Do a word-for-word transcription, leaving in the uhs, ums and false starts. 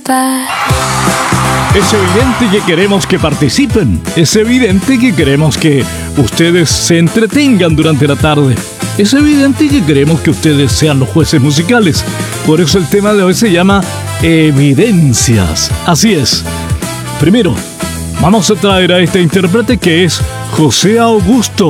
back. Es evidente que queremos que participen. Es evidente que queremos que ustedes se entretengan durante la tarde. Es evidente que queremos que ustedes sean los jueces musicales. Por eso el tema de hoy se llama Evidencias. Así es. Primero, vamos a traer a este intérprete que es José Augusto.